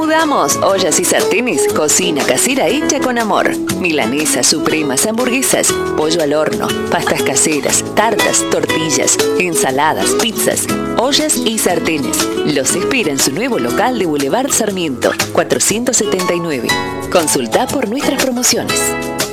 mudamos. Ollas y sartenes, cocina casera hecha con amor. Milanesas, supremas, hamburguesas, pollo al horno, pastas caseras, tartas, tortillas, ensaladas, pizzas. Ollas y sartenes. Los espera en su nuevo local de Boulevard Sarmiento, 479. Consulta por nuestras promociones.